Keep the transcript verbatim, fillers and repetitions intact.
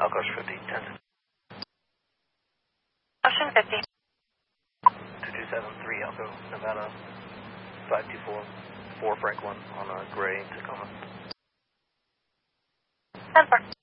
Alcosh fifty, ten. Ocean fifty. two two seven three Alco, Nevada, five two four, four Franklin on a gray Tacoma. ten four.